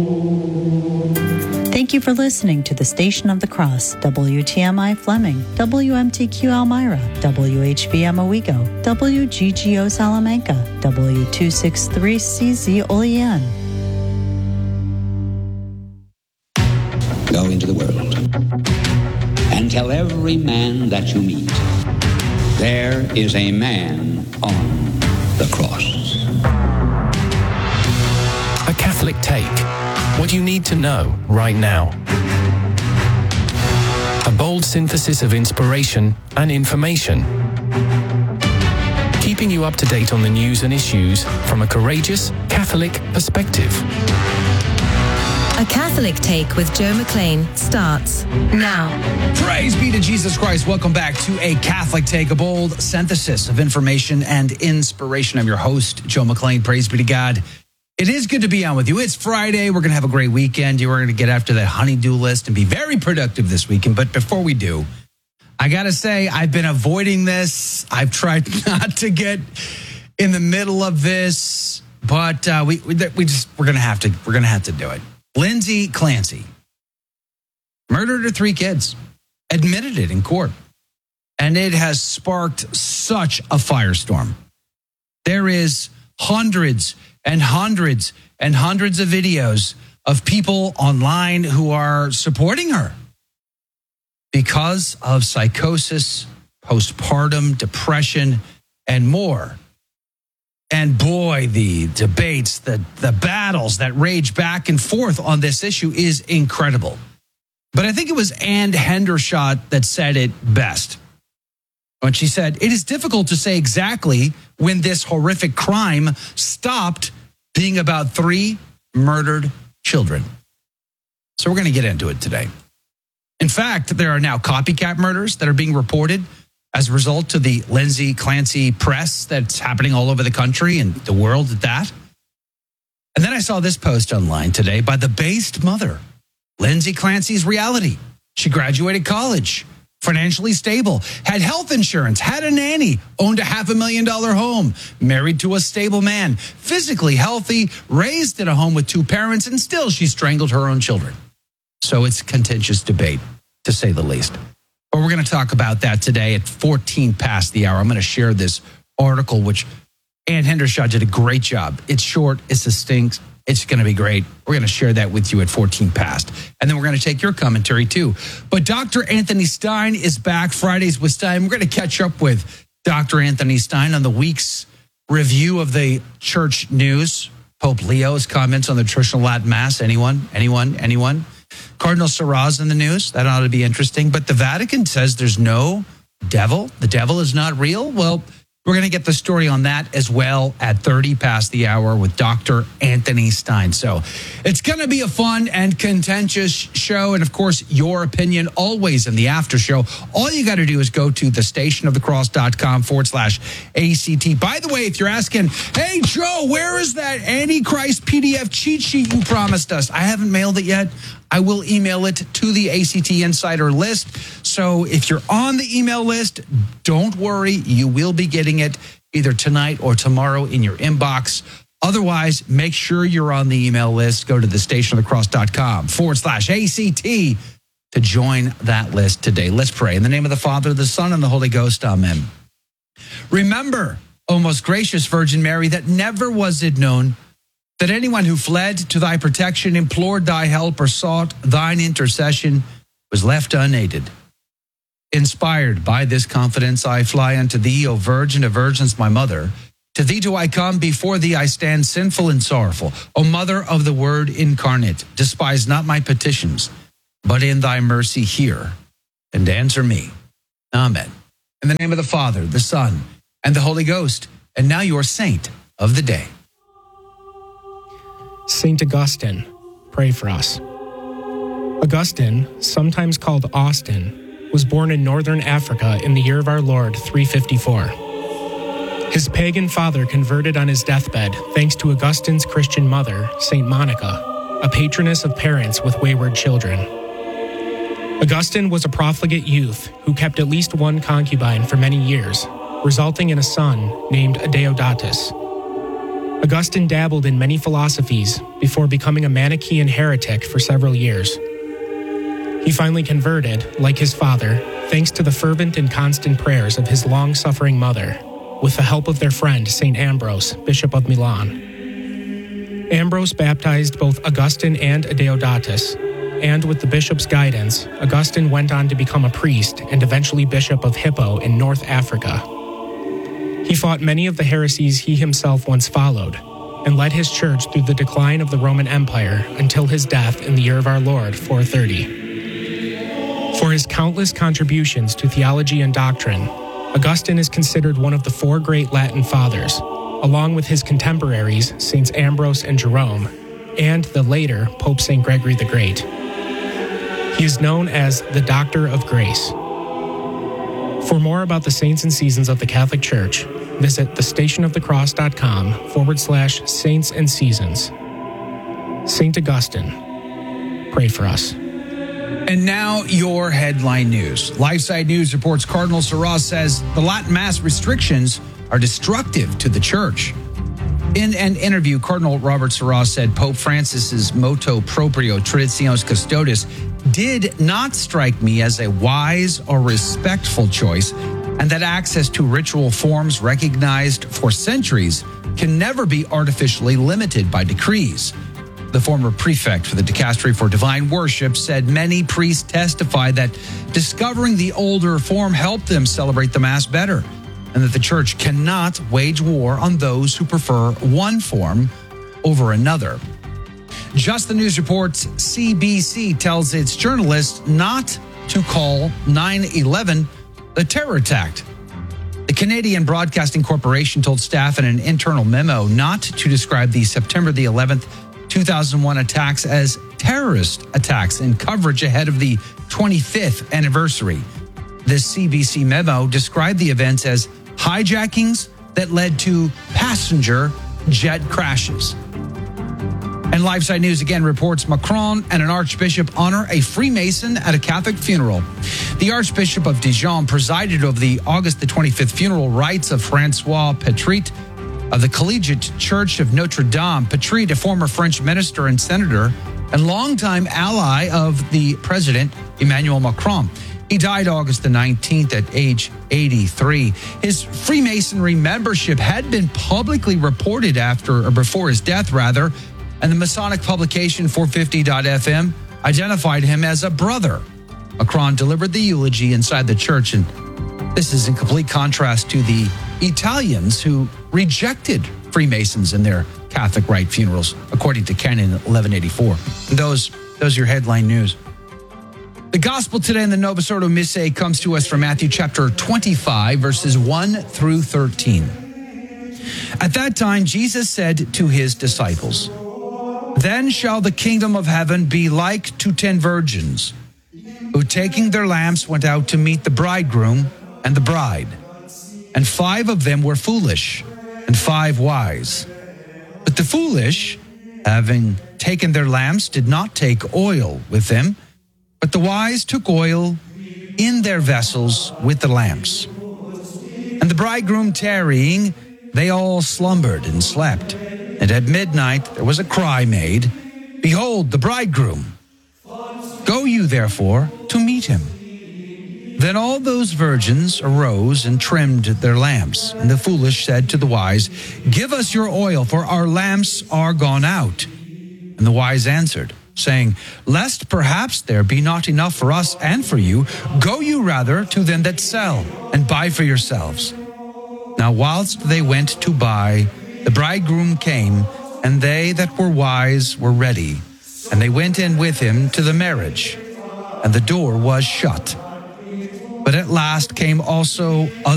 Thank you for listening to the Station of the Cross, WTMI Fleming, WMTQ Elmira, WHBM Owego, WGGO Salamanca, W263CZ Olean. Go into the world and tell every man that you meet, there is a man on the cross. A Catholic Take. What you need to know right now. A bold synthesis of inspiration and information. Keeping you up to date on the news and issues from a courageous Catholic perspective. A Catholic Take with Joe McLean starts now. Praise be to Jesus Christ. Welcome back to A Catholic Take, a bold synthesis of information and inspiration. I'm your host, Joe McLean. Praise be to God. It is good to be on with you. It's Friday. We're going to have a great weekend. You're going to get after that honey-do list and be very productive this weekend. But before we do, I got to say, I've been avoiding this. I've tried not to get in the middle of this, but we're going to have to do it. Lindsay Clancy murdered her 3 kids, admitted it in court, and it has sparked such a firestorm. There is hundreds and hundreds and hundreds of videos of people online who are supporting her because of psychosis, postpartum depression, and more. And boy, the debates, the battles that rage back and forth on this issue is incredible. But I think it was Ann Hendershot that said it best when she said, "It is difficult to say exactly when this horrific crime stopped being about 3 murdered children." So we're going to get into it today. In fact, there are now copycat murders that are being reported as a result of the Lindsay Clancy press that's happening all over the country and the world at that. And then I saw this post online today by the based mother. Lindsay Clancy's reality. She graduated college, financially stable, had health insurance, had a nanny, owned a $500,000 home, married to a stable man, physically healthy, raised in a home with 2 parents, and still she strangled her own children. So it's a contentious debate, to say the least. But we're going to talk about that today at 14 past the hour. I'm going to share this article, which Ann Hendershot did a great job. It's short, it's succinct, it's going to be great. We're going to share that with you at 14 past. And then we're going to take your commentary too. But Dr. Anthony Stein is back. Fridays with Stein. We're going to catch up with Dr. Anthony Stein on the week's review of the church news. Pope Leo's comments on the traditional Latin Mass. Anyone? Cardinal Sarraz in the news. That ought to be interesting. But the Vatican says there's no devil. The devil is not real. Well, we're going to get the story on that as well at 30 past the hour with Dr. Anthony Stein. So it's going to be a fun and contentious show. And of course, your opinion always in the after show. All you got to do is go to thestationofthecross.com/ACT. By the way, if you're asking, hey, Joe, where is that Antichrist PDF cheat sheet you promised us? I haven't mailed it yet. I will email it to the ACT Insider list. So if you're on the email list, don't worry. You will be getting it either tonight or tomorrow in your inbox. Otherwise, make sure you're on the email list. Go to thestationofthecross.com/ACT to join that list today. Let's pray. In the name of the Father, the Son, and the Holy Ghost. Amen. Remember, O most gracious Virgin Mary, that never was it known that anyone who fled to thy protection, implored thy help, or sought thine intercession was left unaided. Inspired by this confidence, I fly unto thee, O Virgin of Virgins, my mother. To thee do I come, before thee I stand sinful and sorrowful. O Mother of the Word incarnate, despise not my petitions, but in thy mercy hear and answer me. Amen. In the name of the Father, the Son, and the Holy Ghost, and now your saint of the day. Saint Augustine, pray for us. Augustine, sometimes called Austin, was born in northern Africa in the year of our Lord 354. His pagan father converted on his deathbed thanks to Augustine's Christian mother, Saint Monica, a patroness of parents with wayward children. Augustine was a profligate youth who kept at least one concubine for many years, resulting in a son named Adeodatus. Augustine dabbled in many philosophies before becoming a Manichaean heretic for several years. He finally converted, like his father, thanks to the fervent and constant prayers of his long-suffering mother, with the help of their friend St. Ambrose, Bishop of Milan. Ambrose baptized both Augustine and Adeodatus, and with the bishop's guidance, Augustine went on to become a priest and eventually Bishop of Hippo in North Africa. He fought many of the heresies he himself once followed, and led his church through the decline of the Roman Empire until his death in the year of our Lord, 430. For his countless contributions to theology and doctrine, Augustine is considered one of the four great Latin fathers, along with his contemporaries, Saints Ambrose and Jerome, and the later Pope St. Gregory the Great. He is known as the Doctor of Grace. For more about the saints and seasons of the Catholic Church, visit thestationofthecross.com/saints and seasons. St. Augustine, pray for us. And now your headline news. LifeSite News reports Cardinal Sarah says the Latin Mass restrictions are destructive to the Church. In an interview, Cardinal Robert Sarah said Pope Francis's motu proprio Traditionis Custodes did not strike me as a wise or respectful choice, and that access to ritual forms recognized for centuries can never be artificially limited by decrees. The former prefect for the Dicastery for Divine Worship said many priests testified that discovering the older form helped them celebrate the Mass better, and that the Church cannot wage war on those who prefer one form over another. Just the News reports CBC tells its journalists not to call 9/11 the terror attack. The Canadian Broadcasting Corporation told staff in an internal memo not to describe the September the 11th, 2001 attacks as terrorist attacks in coverage ahead of the 25th anniversary. The CBC memo described the events as hijackings that led to passenger jet crashes. And LifeSite News again reports Macron and an archbishop honor a Freemason at a Catholic funeral. The Archbishop of Dijon presided over the August the 25th funeral rites of Francois Petrit of the Collegiate Church of Notre Dame. Petrit, a former French minister and senator and longtime ally of the president, Emmanuel Macron. He died August the 19th at age 83. His Freemasonry membership had been publicly reported before his death, and the Masonic publication 450.fm identified him as a brother. Macron delivered the eulogy inside the church, and this is in complete contrast to the Italians who rejected Freemasons in their Catholic rite funerals, according to Canon 1184. Those are your headline news. The gospel today in the Novus Ordo Missae comes to us from Matthew chapter 25, verses 1 through 13. At that time, Jesus said to his disciples, "Then shall the kingdom of heaven be like to 10 virgins, who taking their lamps went out to meet the bridegroom and the bride. And 5 of them were foolish, and 5 wise. But the foolish, having taken their lamps, did not take oil with them, but the wise took oil in their vessels with the lamps. And the bridegroom tarrying, they all slumbered and slept. And at midnight there was a cry made, Behold, the bridegroom! Go you therefore to meet him. Then all those virgins arose and trimmed their lamps. And the foolish said to the wise, Give us your oil, for our lamps are gone out. And the wise answered, saying, Lest perhaps there be not enough for us and for you, go you rather to them that sell, and buy for yourselves. Now whilst they went to buy, the bridegroom came, and they that were wise were ready. And they went in with him to the marriage, and the door was shut. But at last came also